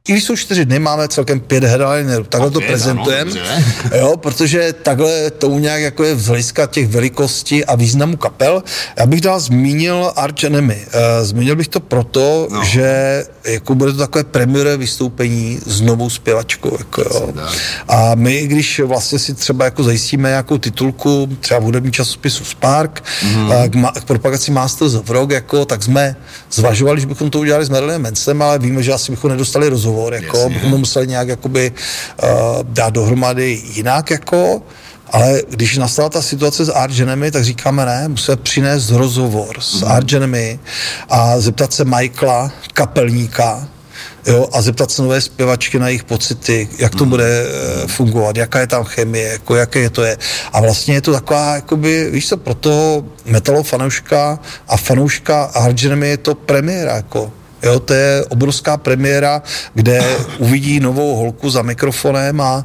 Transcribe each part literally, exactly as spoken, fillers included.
i když jsou čtyři dny, máme celkem pět headlinerů, takhle to prezentujeme, jo, protože takhle to nějak jako je z hlediska těch velikostí a významu kapel. Já bych dál zmínil Arch Enemy. Uh, zmínil bych to proto, no. že jako bude to takové premiérové vystoupení s novou zpěvačkou. Jako, jo. A my, když vlastně si třeba jako zajistíme nějakou titulku, třeba v hudebním časopisu Spark, mm. k, ma- k propagaci Masters of Rock, jako, tak jsme zvažovali, že bychom to udělali s Marilyn Mansem, ale víme, že asi bychom nedostali rozhovor, jako, bychom museli nějak jakoby, uh, dát dohromady jinak, jako, ale když nastala ta situace s Arch Enemy, tak říkáme ne, musíme přinést rozhovor s mm. Arch Enemy a zeptat se Michaela, kapelníka, jo, a zeptat se nové zpěvačky na jejich pocity, jak to mm. bude uh, fungovat, jaká je tam chemie, jako, jaké je to je. A vlastně je to taková, jakoby, víš co, pro toho metalového fanouška a fanouška Arch Enemy je to premiéra, jako. Jo, to je obrovská premiéra, kde uvidí novou holku za mikrofonem a,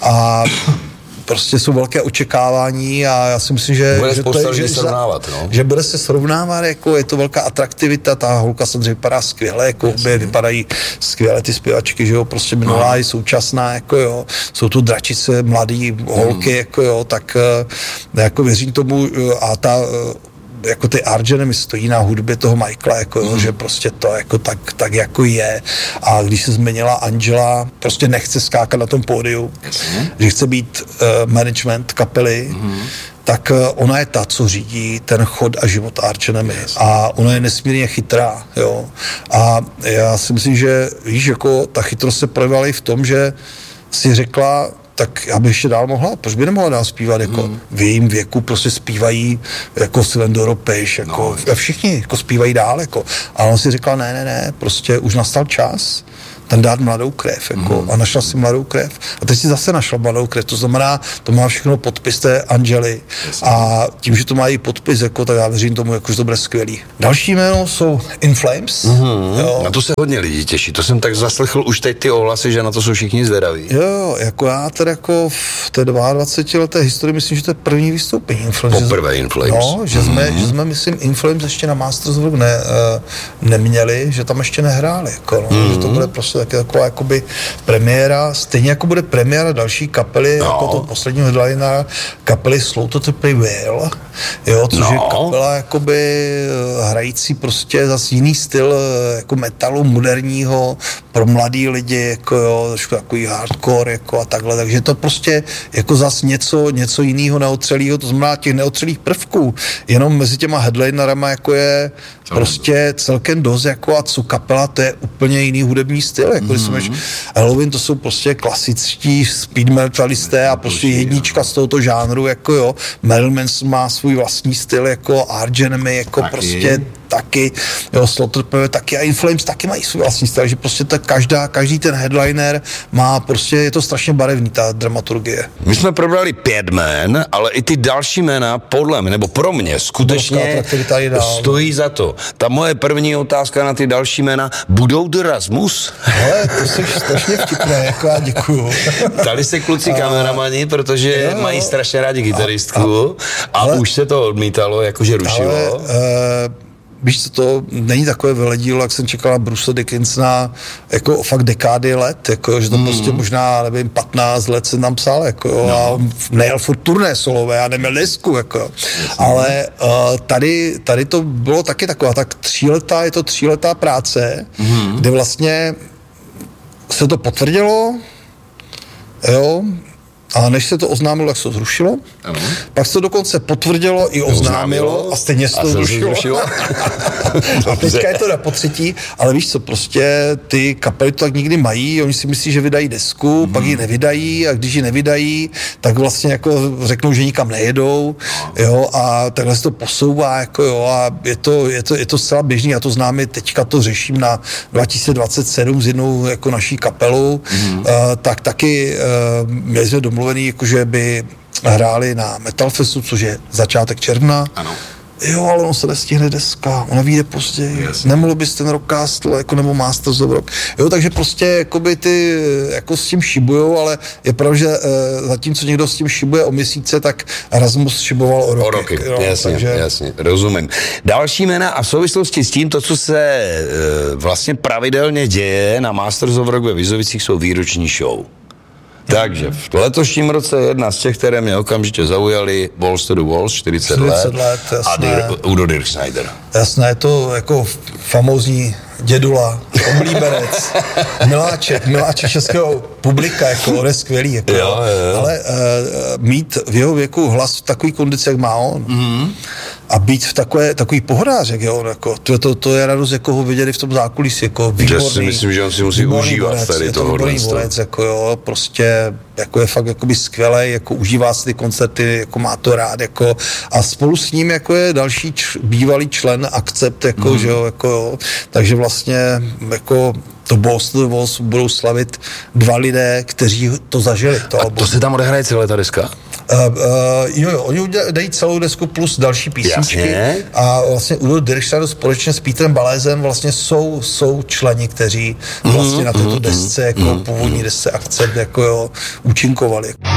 a prostě jsou velké očekávání a já si myslím, že bude že, to je, že, že, srovnávat, no. že bude se srovnávat, jako je to velká atraktivita, ta holka samozřejmě vypadá skvěle, jako obě vypadají skvěle ty zpěvačky, že jo, prostě minulá i současná, jako jo, jsou tu dračice, mladý holky, jako jo, tak jako věřím tomu a ta jako ty Arch Enemy stojí na hudbě toho Michaela, jako, mm. že prostě to jako tak, tak jako je. A když se změnila Angela, prostě nechce skákat na tom pódiu, mm. že chce být uh, management kapely, mm. tak uh, ona je ta, co řídí ten chod a život Arch Enemy. Yes. A ona je nesmírně chytrá, jo. A já si myslím, že víš, jako ta chytrost se projevila i v tom, že si řekla, tak já bych ještě dál mohla, proč by nemohla dál zpívat, jako mm. v jejím věku prostě zpívají jako Slendoro Peš, jako no, všichni jako zpívají dál, jako. A on si řekla, ne, ne, ne, prostě už nastal čas tam dát mladou krev, jako, mm. a našla si mladou krev. A teď si zase našla mladou krev, to znamená, to má všechno podpis té Angely. Yes. A tím, že to má i podpis, jako, tak já věřím tomu, jako, že to bude skvělý. Další jméno jsou In Flames. Mm-hmm. Jo. Na to se hodně lidí těší, to jsem tak zaslechl už teď ty ohlasy, že na to jsou všichni zvědaví. Jo, jako já teda jako v té dvacetileté historii myslím, že to je první vystoupení In Flames. Poprvé In Flames. No, že mm-hmm. jsme, že jsme, myslím, In Flames ještě na Masters of Rock ne, uh, neměli, že tam ještě nehráli, jako, no, mm-hmm. že to bude prostě taky taková jakoby premiéra, stejně jako bude premiéra další kapely, no. jako to posledního headlinera, kapely Slow to the Prevail, jo, což no. je kapela jakoby hrající prostě zase jiný styl jako metalu moderního pro mladý lidi, jako jo, trošku takový hardcore, jako a takhle, takže to prostě jako zase něco, něco jiného neotřelého, to znamená těch neotřelých prvků, jenom mezi těma headlinerama jako je prostě celkem dost, jako a co kapela, to je úplně jiný hudební styl, jako mm-hmm. když Halloween, to jsou prostě klasičtí speed metalisté a prostě jednička z tohoto žánru, jako jo, Marilyn Manson má svůj vlastní styl, jako Arch Enemy, jako taky. prostě taky, jo, Slaughter taky a In Flames taky mají svůj vlastní styl, že prostě ta každá, každý ten headliner má prostě, je to strašně barevný, ta dramaturgie. My jsme probrali pět jmén, ale i ty další jména podle mě, nebo pro mě skutečně stojí za to. Ta moje první otázka na ty další jména, budou The Rasmus? Ale to jsi strašně vtipné, jako já děkuju. Dali se kluci kameramani, protože jo, mají strašně rádi kytaristku a, a, a už se to odmítalo, jakože rušilo. Ale, uh, víš co, to není takové veledílo, jak jsem čekala Bruce Dickinsona, jako fakt dekády let, jako, že to mm. prostě možná, nevím, patnáct let jsem tam psal, jako, no. a nejel furt turné solové, já neměl desku, jako, ale uh, tady, tady to bylo taky taková, tak tříletá, je to tříletá práce, mm. kde vlastně se to potvrdilo, jo, a než se to oznámilo, tak se to zrušilo. Ano. Pak se to dokonce potvrdilo i oznámilo, oznámilo a stejně se to zrušilo. zrušilo. A teďka je to na potřetí, ale víš co, prostě ty kapely to tak nikdy mají, oni si myslí, že vydají desku, mm. pak ji nevydají a když ji nevydají, tak vlastně jako řeknou, že nikam nejedou, jo, a takhle se to posouvá, jako jo, a je to, je to, je to zcela běžný, já to znám, teďka to řeším na dva tisíce dvacet sedm s jednou jako naší kapelou, mm. uh, tak taky uh, měli jsme domluvený, jakože by hráli na Metal Festu, což je začátek června. Ano. jo, ale ono se nestihne deska, ona vyjde později, yes. Nemohlo bys ten Rockcastle, jako nebo Masters of Rock, jo, takže prostě jakoby ty jako s tím šibujou, ale je pravda, že e, zatímco někdo s tím šibuje o měsíce, tak Erasmus šiboval o roky. O roky, jo, jasně, takže... jasně, rozumím. Další jména a v souvislosti s tím, to, co se e, vlastně pravidelně děje na Masters of Rock ve Vizovicích, jsou výroční show. Takže v letošním roce jedna z těch, které mě okamžitě zaujaly, Walls to the Walls, čtyřicet let, a Dir- Udo Dirkschneider. Jasné, je to jako famózní dědula, oblíbenec, miláček, miláček českého publika, jako on je skvělý, jako, jo, jo, jo. Ale uh, mít v jeho věku hlas v takový kondici, jak má on, mm-hmm. a být v takové, takový pohodářek, jo, jako, to, to, to je radost, jako ho viděli v tom zákulisí, jako výborný. Já si myslím, že on si musí užívat borec, tady toho borec, jako jo, prostě, jako je fakt jakoby skvělej, jako užívá si ty koncerty, jako má to rád, jako, a spolu s ním, jako je další č, bývalý člen Akcept, jako, mm. že jo, jako jo, takže vlastně, jako, to Balls budou slavit dva lidé, kteří to zažili. To a album. To se tam odehraje celé ta deska? Uh, uh, jo, jo, oni dají celou desku plus další písničky. Jasně. A vlastně Udo Dirkschneider společně s Petrem Balézem vlastně jsou, jsou členi, kteří vlastně mm, na této desce, jako mm, původní desce Akcept, jako jo, účinkovali.